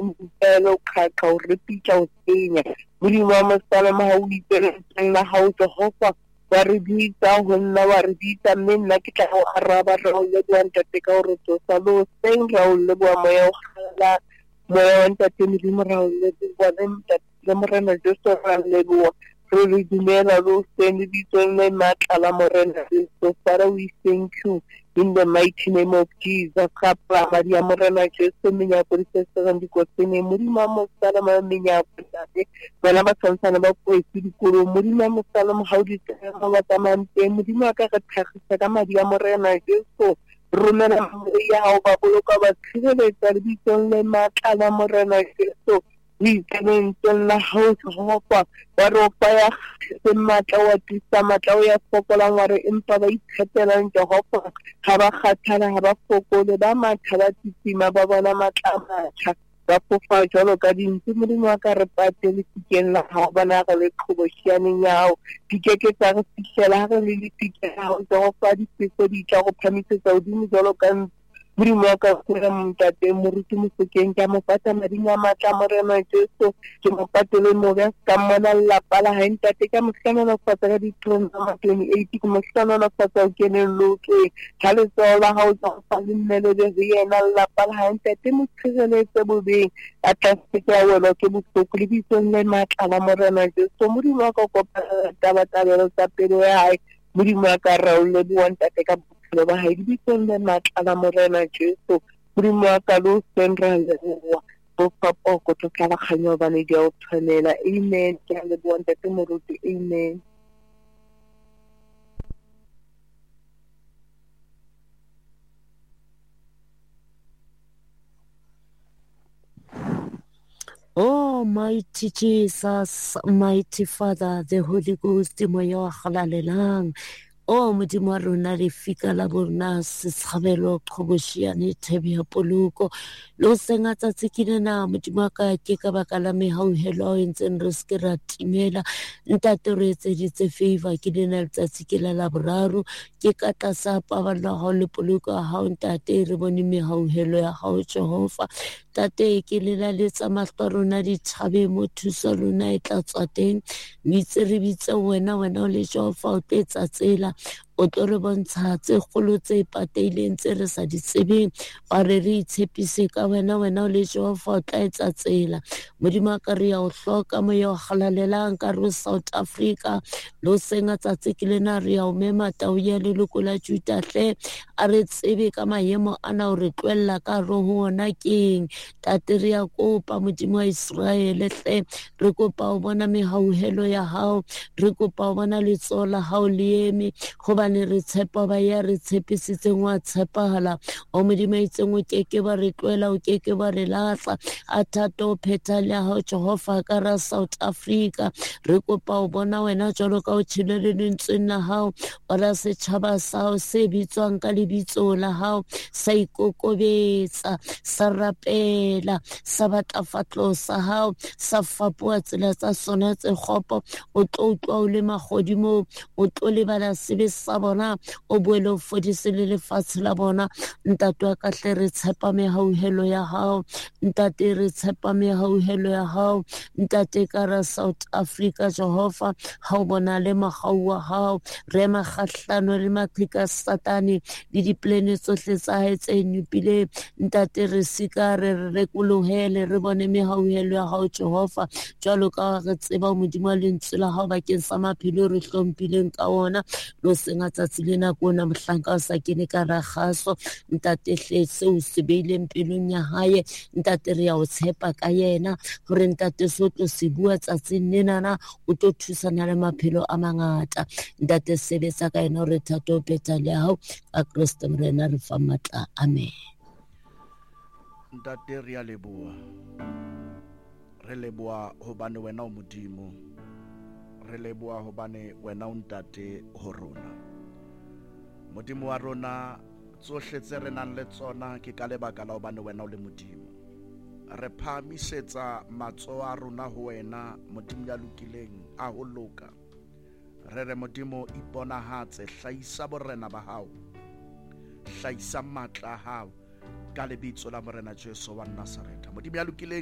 mpelo khakha o repitla o senya modimo wa masalama ha o itseng la ha o Jehova wa re bitsa ho nna wa re bitsa mme nna ke tla go araba ra o leboa ntate ka gore tsosa lo seng ra o leboa moya o kgala moya wa ntate modimo ra o leboa ntate le morena Jesu ra leboa re re dumela lo seng le bitsong le matla la morena Jesu. Father, we thank you in the mighty name of Jesus. Kapla Maria morena Jesu menyako di sesang di kosene modimo wa masalama menyako ntate bana ba tshwantsana ba poetse dikolo modimo wa masalama ha o di tsena ba tsamayang teng modimo wa ka re tlhagisa ka madi a morena Jesu romela ya hao ba boloka ba tshireletsa le bitsong le matla la morena Jesu itseng la hao Jehova wa re opa ya matla wa tisa matla o ya fokolang wa re empa ba itshepelang Jehova ha ba kgathala ha ba fokole ba matha ba tsitsima ba bona matla matjha ba fofa jalo ka dintsi modimo wa ka re pate le tikeng la hao bana re le qhoboshianeng ya hao dikeke tsa re fihlela ha re le tikeng la hao Jehova di peso di tla go phamisetsa hodimo jalo ka modimo wa ka kgwela montate moruti mosokeng ke mo pata mading a matla morena Jesu ke mo patele mo ga ka mona lapa la hae ntate ka mohlana na fatsa ka ditron tsa 28 ke mohlana na fatsa o keneng loke hale tsola ha o tsa fa nnele le yena lapa la hae ntate mo tshireletse bobeng a tla se ka wela ke bohloko le bitsong le matla la morena Jesu modimo wa ka kopa tabatabelo tsa pelo ya hae modimo wa ka ra o leboa ntate ka lo ba haidi bitsong le matla la morena Jesu modimo wa ka lo senra leboa bo papa go tla ba kganyo ba ne di a o tshwanela amen ke a leboa ntate moruti amen. Oh, mighty Jesus, mighty Father, the Holy Ghost, moya wa galalelang. O modimo wa rona le fika la borna setshabelo qhoboshiane thebe ya poloko lo senga tsa tsikilena modimo wa ka ke ka baka la mehauhelo e ntseng re se ra timela ntate re etseditse favor ke lena tsa tsikela la boraro ke ka tlasa paballo ha le poloko ha ntate re bone mehauhelo ya hao Jehova tate ke lela le tsa mahlorona di thabe mo thusa lona e tla tswa teng mitse re bitse wena o le Jehova o tletsa tsela o tlo re bontsha tse kgolo tse pateileng tse re sa di tsebeng ba re itshepise ka wena o le Jehova o tla etsa tsela modimo ka re ya o hloka moya o galalelang ka re South Africa lo senga tsa tsekilena re ya o mema tau ya leloko la Juda hle a re tsebe ka maemo ana o re tlwella ka roho ona keng tate re ya kopa modimo wa Israele hle re kopa o bona mehauhelo ya hao re kopa o bona letsoho la hao le eme hobane re tshepa ba ya re tshepisitseng wa tshepahala o modimo itseng o keke ba re tlwela o keke ba re latla a thata o phethale hao Jehova ka ra South Africa re kopa o bona wena jwalo ka o tshilele lentsweng la hao ora setjhaba sa hao se bitswang ka lebitso la hao sa ikokobetsa sa rapela sa batla fatlo sa hao sa fapua tsela tsa sona tse kgopo o tlo utlwa o le magodimo o tlo lebala sebe sa bona o boele o fodise le lefatshe la bona ntate wa ka hle re tshepa mehauhelo ya hao ntate re tshepa mehauhelo ya hao ntate ka ra South Africa Jehova ha o bona le magau wa hao re magahlano le maqhika satane le diplane tsohle tsa hae tse nyupile ntate re sika re rekulohele re bone mehauhelo ya hao Jehova jwalo ka re tseba modimo wa lentswe la hao bakeng sa maphelo re hlompileng ka ona lo senga tsatsi lena kona mohlanka o sa kene ka ra kgaso ntate hle seo se beileng pelong ya hae ntate re ya o tshepa ka yena hore ntate so tlo se bua tsatsing lenana o tlo thusana le maphelo a mangata ntate sebetsa ka yena re thato peta le hao ka Kristo morena re fa matla amen. Ntate re a leboa re leboa hobane wena o modimo re leboa hobane wena o ntate ho rona modimo wa rona tsohle tse re nang le tsona ke ka lebaka la hobane wena o le modimo re phamisetsa matsoho a rona ho wena modimo ya lokileng a ho loka re re modimo iponahatse hlahisa borena ba hao hlahisa matla a hao ka lebitso la morena Jesu wa Nazareth modimo ya lokileng